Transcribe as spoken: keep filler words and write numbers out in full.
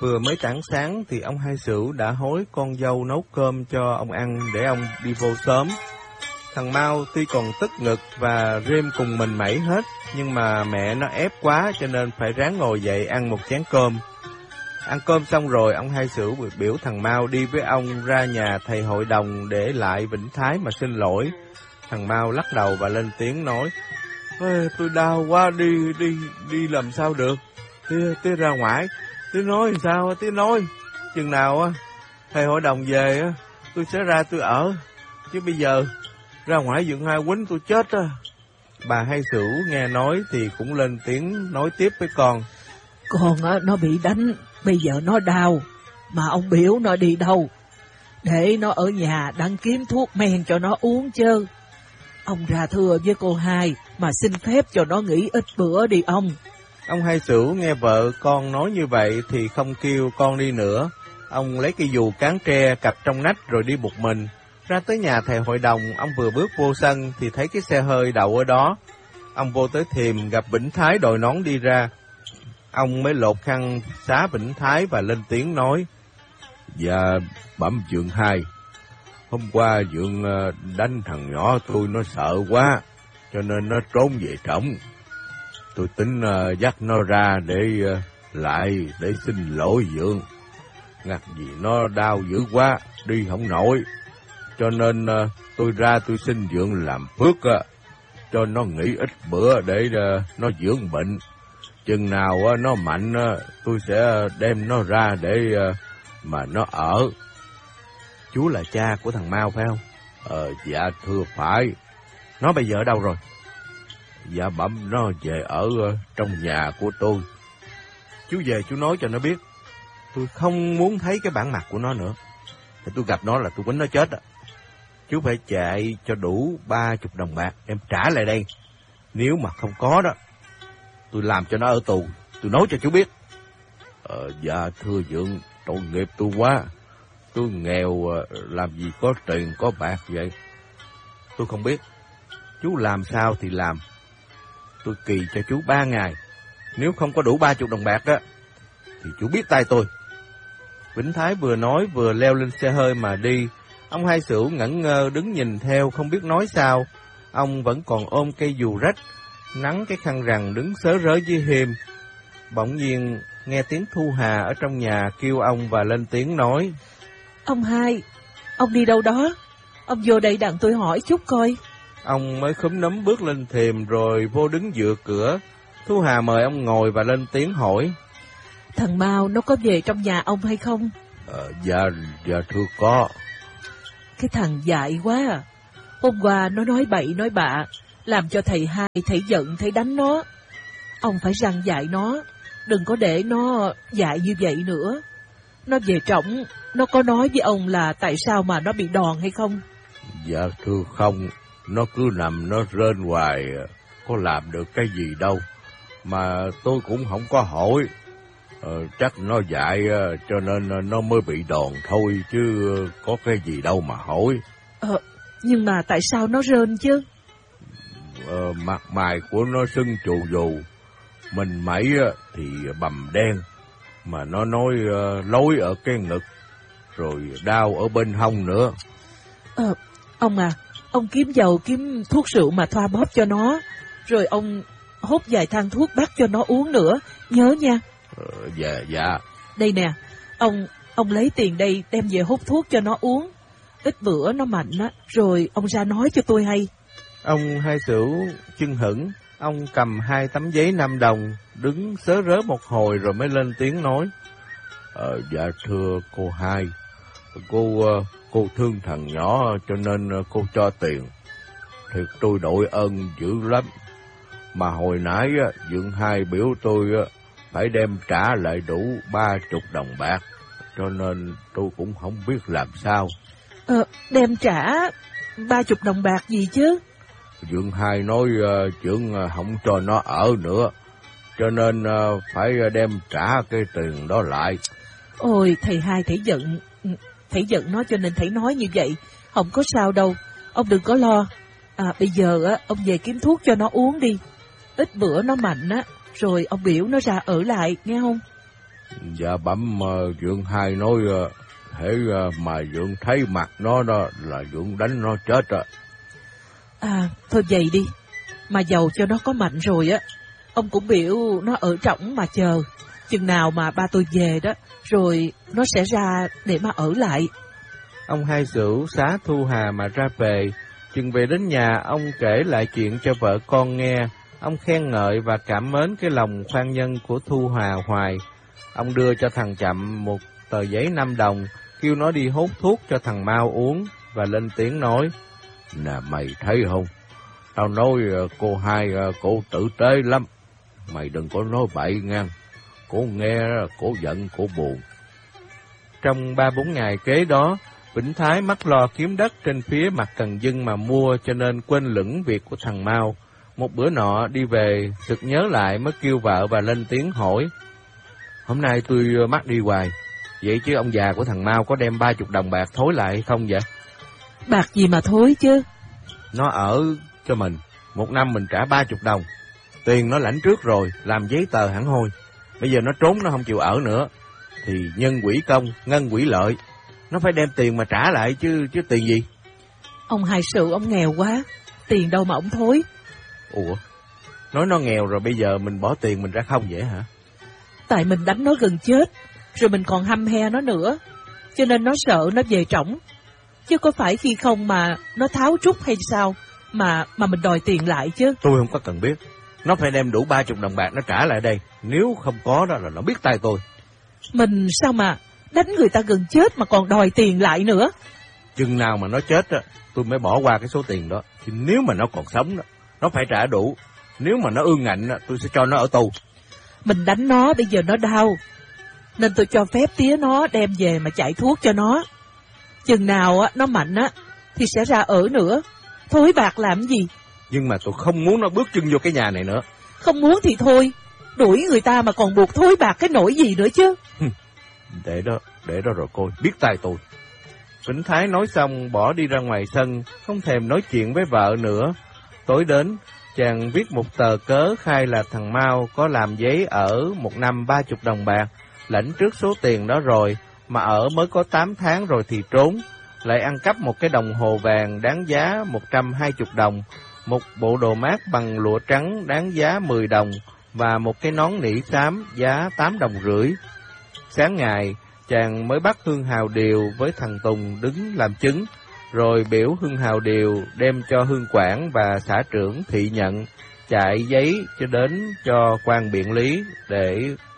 Vừa mới tảng sáng thì ông Hai Sửu đã hối con dâu nấu cơm cho ông ăn để ông đi vô sớm. Thằng Mau tuy còn tức ngực và rêm cùng mình mẩy hết, nhưng mà mẹ nó ép quá cho nên phải ráng ngồi dậy ăn một chén cơm. Ăn cơm xong rồi, ông Hai Sửu biểu thằng Mau đi với ông ra nhà thầy hội đồng để lại Vĩnh Thái mà xin lỗi. Thằng Mau lắc đầu và lên tiếng nói: Ê, tôi đau quá, đi đi đi làm sao được. Tía, tía ra ngoài, tía nói làm sao, tía nói. Chừng nào á thầy hội đồng về á, tôi sẽ ra tôi ở. Chứ bây giờ ra ngoài dựng hai quýnh tôi chết á. Bà Hai Sửu nghe nói thì cũng lên tiếng nói tiếp với con: Con á, nó bị đánh, bây giờ nó đau, mà ông biểu nó đi đâu? Để nó ở nhà đặng kiếm thuốc men cho nó uống chứ. Ông ra thưa với cô Hai mà xin phép cho nó nghỉ ít bữa đi ông. Ông Hai Sửu nghe vợ con nói như vậy thì không kêu con đi nữa. Ông lấy cây dù cán tre cặp trong nách rồi đi một mình. Ra tới nhà thầy hội đồng, ông vừa bước vô sân thì thấy cái xe hơi đậu ở đó. Ông vô tới thềm gặp Vĩnh Thái đội nón đi ra. Ông mới lột khăn xá Vĩnh Thái và lên tiếng nói: Dạ bẩm Dượng Hai, hôm qua Dượng đánh thằng nhỏ tôi nó sợ quá, cho nên nó trốn về trỏng. Tôi tính uh, dắt nó ra để uh, lại để xin lỗi Dượng. Ngặt gì nó đau dữ quá, đi không nổi. Cho nên uh, tôi ra tôi xin Dượng làm phước uh, cho nó nghỉ ít bữa để uh, nó dưỡng bệnh. Chừng nào uh, nó mạnh uh, tôi sẽ đem nó ra để uh, mà nó ở. Chú là cha của thằng Mau phải không? Ờ, dạ thưa phải. Nó bây giờ ở đâu rồi? Dạ bẩm nó về ở uh, trong nhà của tôi. Chú về chú nói cho nó biết. Tôi không muốn thấy cái bản mặt của nó nữa. Thì tôi gặp nó là tôi quýnh nó chết á. Chú phải chạy cho đủ ba chục đồng bạc em trả lại đây. Nếu mà không có đó, tôi làm cho nó ở tù. Tôi nói cho chú biết. Ờ, dạ thưa Dượng, tội nghiệp tôi quá. Tôi nghèo làm gì có tiền có bạc vậy. Tôi không biết. Chú làm sao thì làm. Tôi kỳ cho chú ba ngày. Nếu không có đủ ba chục đồng bạc á, thì chú biết tay tôi. Vĩnh Thái vừa nói vừa leo lên xe hơi mà đi. Ông Hai Sửu ngẩn ngơ đứng nhìn theo không biết nói sao. Ông vẫn còn ôm cây dù rách, nắng cái khăn rằn đứng sớ rớ dưới hiên. Bỗng nhiên nghe tiếng Thu Hà ở trong nhà kêu ông và lên tiếng nói: Ông Hai, ông đi đâu đó? Ông vô đây đặng tôi hỏi chút coi. Ông mới khúm núm bước lên thềm rồi vô đứng dựa cửa. Thu Hà mời ông ngồi và lên tiếng hỏi: Thằng Mau nó có về trong nhà ông hay không? Ờ, dạ, dạ thưa có. Cái thằng dại quá à. Hôm qua nó nói bậy nói bạ, làm cho thầy Hai thầy giận thầy đánh nó. Ông phải răn dạy nó, đừng có để nó dại như vậy nữa. Nó về trỏng, nó có nói với ông là tại sao mà nó bị đòn hay không? Dạ thưa không, nó cứ nằm nó rên hoài, có làm được cái gì đâu. Mà tôi cũng không có hỏi. Ờ, chắc nó dại cho nên nó mới bị đòn thôi, chứ có cái gì đâu mà hỏi. Ờ, nhưng mà tại sao nó rên chứ? Ờ, mặt mày của nó sưng chù dù, mình mẩy thì bầm đen, mà nó nói uh, lối ở cái ngực, rồi đau ở bên hông nữa. Ờ, ông à, ông kiếm dầu kiếm thuốc rượu mà thoa bóp cho nó, rồi ông hút vài thang thuốc bắc cho nó uống nữa, nhớ nha. Ờ, dạ, dạ. Đây nè, ông ông lấy tiền đây đem về hút thuốc cho nó uống. Ít bữa nó mạnh á, rồi ông ra nói cho tôi hay. Ông Hai Sửu chưng hửng, ông cầm hai tấm giấy năm đồng, đứng sớ rớ một hồi rồi mới lên tiếng nói: Ờ, dạ thưa cô Hai, cô cô thương thằng nhỏ cho nên cô cho tiền. Thiệt tôi đội ơn dữ lắm. Mà hồi nãy Dượng Hai biểu tôi phải đem trả lại đủ ba chục đồng bạc, cho nên tôi cũng không biết làm sao. Ờ, đem trả ba chục đồng bạc gì chứ? Dượng Hai nói uh, Dượng uh, không cho nó ở nữa, cho nên uh, phải đem trả cái tiền đó lại. Ôi, thầy Hai thầy giận, thầy giận nó cho nên thầy nói như vậy. Không có sao đâu, ông đừng có lo. À, bây giờ á, ông về kiếm thuốc cho nó uống đi. Ít bữa nó mạnh á, rồi ông biểu nó ra ở lại, nghe không? Dạ bẩm uh, Dượng hai nói uh, hễ uh, mà Dượng thấy mặt nó đó là Dượng đánh nó chết rồi. À, thôi vậy đi. Mà dầu cho nó có mạnh rồi á, ông cũng biểu nó ở trỏng mà chờ. Chừng nào mà ba tôi về đó, rồi nó sẽ ra để mà ở lại. Ông Hai Sửu xá Thu Hà mà ra về. Chừng về đến nhà, ông kể lại chuyện cho vợ con nghe. Ông khen ngợi và cảm mến cái lòng khoan nhân của Thu Hà hoài. Ông đưa cho thằng Chậm một tờ giấy năm đồng, kêu nó đi hút thuốc cho thằng Mau uống, và lên tiếng nói: Nè mày thấy không, tao nói cô hai cô tử tế lắm, mày đừng có nói bậy ngang, cô nghe cô giận cô buồn. Trong ba bốn ngày kế đó, Vĩnh Thái mắc lo kiếm đất trên phía mặt Cần Dưng mà mua, cho nên quên lửng việc của thằng Mau. Một bữa nọ đi về, sực nhớ lại mới kêu vợ và lên tiếng hỏi: Hôm nay tôi mắc đi hoài, vậy chứ ông già của thằng Mau có đem ba chục đồng bạc thối lại không vậy? Bạc gì mà thối chứ? Nó ở cho mình, một năm mình trả ba chục đồng. Tiền nó lãnh trước rồi, làm giấy tờ hẳn hoi. Bây giờ nó trốn, nó không chịu ở nữa, thì nhân quỹ công, ngân quỹ lợi. Nó phải đem tiền mà trả lại chứ, chứ tiền gì? Ông Hai Sửu ông nghèo quá, tiền đâu mà ông thối. Ủa, nói nó nghèo rồi bây giờ mình bỏ tiền mình ra không vậy hả? Tại mình đánh nó gần chết, rồi mình còn hăm he nó nữa, cho nên nó sợ nó về trỏng. Chứ có phải khi không mà nó tháo trút hay sao mà mà mình đòi tiền lại chứ? Tôi không có cần biết. Nó phải đem đủ ba chục đồng bạc nó trả lại đây. Nếu không có đó là nó biết tay tôi. Mình sao mà đánh người ta gần chết mà còn đòi tiền lại nữa? Chừng nào mà nó chết á, tôi mới bỏ qua cái số tiền đó. Chứ nếu mà nó còn sống đó, nó phải trả đủ. Nếu mà nó ương ngạnh á, tôi sẽ cho nó ở tù. Mình đánh nó bây giờ nó đau, nên tôi cho phép tía nó đem về mà chạy thuốc cho nó. Chừng nào á nó mạnh á thì sẽ ra ở nữa. Thối bạc làm gì? Nhưng mà tôi không muốn nó bước chân vô cái nhà này nữa. Không muốn thì thôi, đuổi người ta mà còn buộc thối bạc cái nỗi gì nữa chứ? Để đó, để đó rồi coi, biết tay tôi. Vĩnh Thái nói xong bỏ đi ra ngoài sân, không thèm nói chuyện với vợ nữa. Tối đến, chàng viết một tờ cớ khai là thằng Mau có làm giấy ở một năm ba chục đồng bạc, lãnh trước số tiền đó rồi, mà ở mới có tám tháng rồi thì trốn, lại ăn cắp một cái đồng hồ vàng đáng giá một trăm hai mươi đồng, một bộ đồ mát bằng lụa trắng đáng giá mười đồng, và một cái nón nỉ xám giá tám đồng rưỡi. Sáng ngày, chàng mới bắt Hương Hào Điều với thằng Tùng đứng làm chứng, rồi biểu Hương Hào Điều đem cho Hương Quảng và xã trưởng thị nhận, chạy giấy cho đến cho quan biện lý để